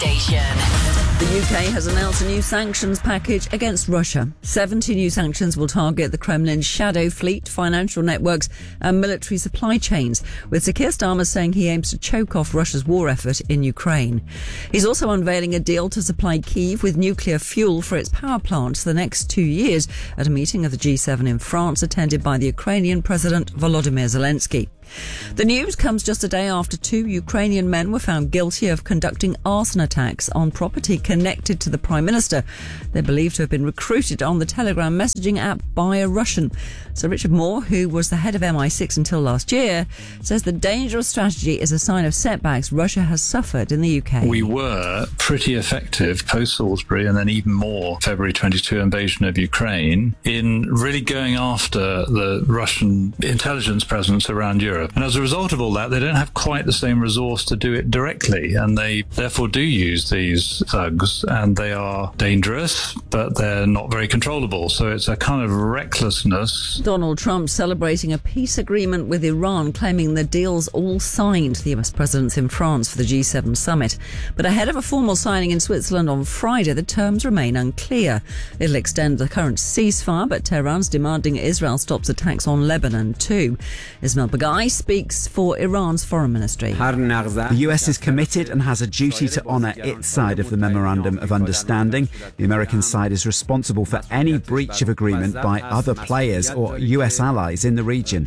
station. The UK has announced a new sanctions package against Russia. 70 new sanctions will target the Kremlin's shadow fleet, financial networks and military supply chains, with Sir Keir Starmer saying he aims to choke off Russia's war effort in Ukraine. He's also unveiling a deal to supply Kyiv with nuclear fuel for its power plants for the next 2 years at a meeting of the G7 in France attended by the Ukrainian President Volodymyr Zelensky. The news comes just a day after 2 Ukrainian men were found guilty of conducting arson attacks on property connected to the Prime Minister. They're believed to have been recruited on the Telegram messaging app by a Russian. Sir Richard Moore, who was the head of MI6 until last year, says the dangerous strategy is a sign of setbacks Russia has suffered in the UK. We were pretty effective post Salisbury and then even more February 22 invasion of Ukraine in really going after the Russian intelligence presence around Europe. And as a result of all that, they don't have quite the same resource to do it directly, and they therefore do use these thugs, and they are dangerous, but they're not very controllable. So it's a kind of recklessness. Donald Trump celebrating a peace agreement with Iran, claiming the deal's all signed. The US president's in France for the G7 summit. But ahead of a formal signing in Switzerland on Friday, the terms remain unclear. It'll extend the current ceasefire, but Tehran's demanding Israel stops attacks on Lebanon too. Ismail Baghaei speaks for Iran's foreign ministry. The US is committed and has a duty to honour its side of the Memorandum of Understanding. The American side is responsible for any breach of agreement by other players or US allies in the region.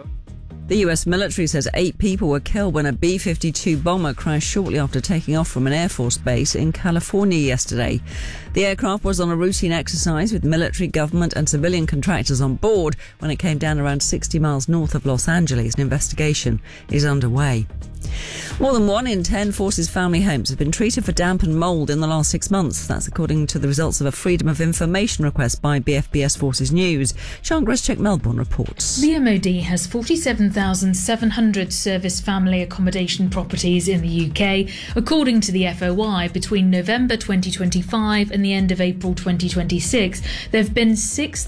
The US military says 8 people were killed when a B-52 bomber crashed shortly after taking off from an Air Force base in California yesterday. The aircraft was on a routine exercise with military, government and civilian contractors on board when it came down around 60 miles north of Los Angeles. An investigation is underway. More than 1 in 10 Forces family homes have been treated for damp and mould in the last 6 months. That's according to the results of a Freedom of Information request by BFBS Forces News. Sian Greschek, Melbourne reports. The MOD has 47,700 service family accommodation properties in the UK. According to the FOI, between November 2025 and the end of April 2026, there have been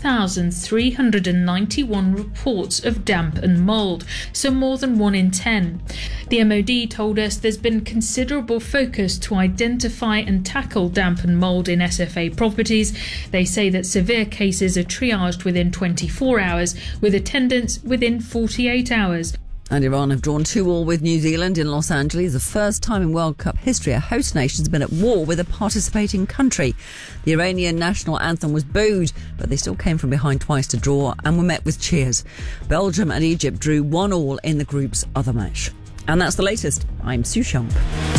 6,391 reports of damp and mould, so more than 1 in 10. The MOD told us there's been considerable focus to identify and tackle damp and mould in SFA properties. They say that severe cases are triaged within 24 hours, with attendance within 48 hours. And Iran have drawn 2-2 with New Zealand in Los Angeles. The first time in World Cup history a host nation's been at war with a participating country. The Iranian national anthem was booed, but they still came from behind twice to draw and were met with cheers. Belgium and Egypt drew 1-1 in the group's other match. And that's the latest. I'm Sue Shump.